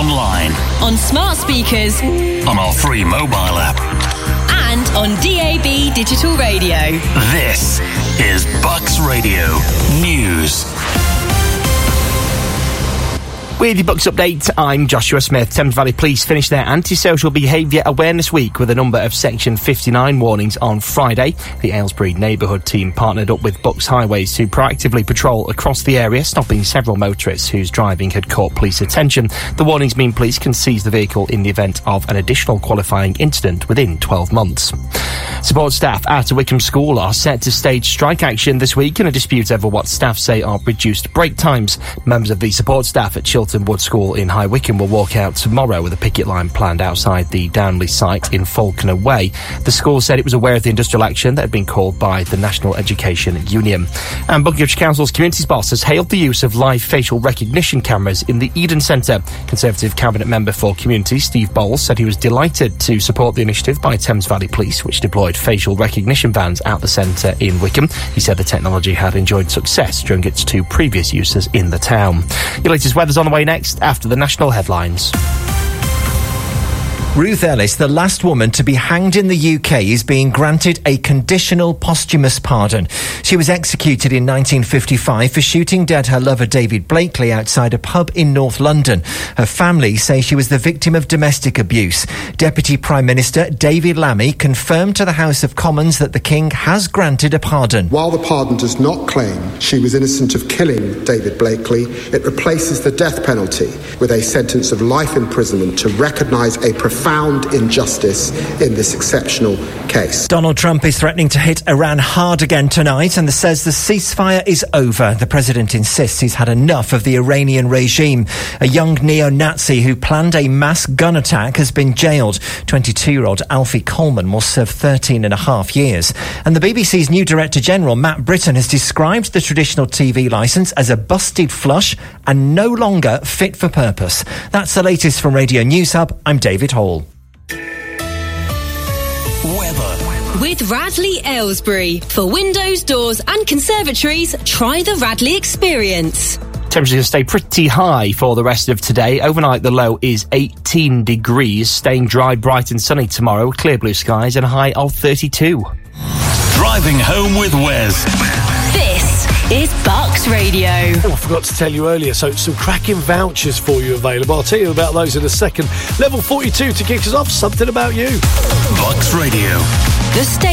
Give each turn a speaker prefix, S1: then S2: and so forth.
S1: online,
S2: on smart speakers,
S1: on our free mobile app,
S2: and on DAB digital radio.
S1: This is Bucks Radio News.
S3: With your Bucks update, I'm Joshua Smith. Thames Valley Police finished their Antisocial Behaviour Awareness Week with a number of Section 59 warnings on Friday. The Aylesbury neighbourhood team partnered up with Bucks Highways to proactively patrol across the area, stopping several motorists whose driving had caught police attention. The warnings mean police can seize the vehicle in the event of an additional qualifying incident within 12 months. Support staff at a Wickham school are set to stage strike action this week in a dispute over what staff say are reduced break times. Members of the support staff at Chiltern Wood School in High Wycombe will walk out tomorrow with a picket line planned outside the Downley site in Falconer Way. The school said it was aware of the industrial action that had been called by the National Education Union. And Buckinghamshire Council's Communities Boss has hailed the use of live facial recognition cameras in the Eden Centre. Conservative Cabinet Member for Communities Steve Bowles said he was delighted to support the initiative by Thames Valley Police, which deployed facial recognition vans at the centre in Wycombe. He said the technology had enjoyed success during its two previous uses in the town. Your latest weather's on the way next after the national headlines.
S4: Ruth Ellis, the last woman to be hanged in the UK, is being granted a conditional posthumous pardon. She was executed in 1955 for shooting dead her lover David Blakely outside a pub in North London. Her family say she was the victim of domestic abuse. Deputy Prime Minister David Lammy confirmed to the House of Commons that the King has granted a pardon.
S5: While the pardon does not claim she was innocent of killing David Blakely, it replaces the death penalty with a sentence of life imprisonment to recognise a profound injustice in this exceptional case.
S4: Donald Trump is threatening to hit Iran hard again tonight and says the ceasefire is over. The president insists he's had enough of the Iranian regime. A young neo-Nazi who planned a mass gun attack has been jailed. 22-year-old Alfie Coleman will serve 13 and a half years. And the BBC's new Director General, Matt Britton, has described the traditional TV licence as a busted flush and no longer fit for purpose. That's the latest from Radio News Hub. I'm David Hall.
S1: Weather.
S2: With Radley Aylesbury. For windows, doors and conservatories, try the Radley experience.
S3: Temperatures going to stay pretty high for the rest of today. Overnight, the low is 18 degrees. Staying dry, bright and sunny tomorrow. Clear blue skies and a high of 32.
S1: Driving home with Wes.
S2: This is Bucks Radio.
S6: Oh, I forgot to tell you earlier, so some cracking vouchers for you available. I'll tell you about those in a second. Level 42 to kick us off, something about you.
S1: Bucks Radio.
S2: The state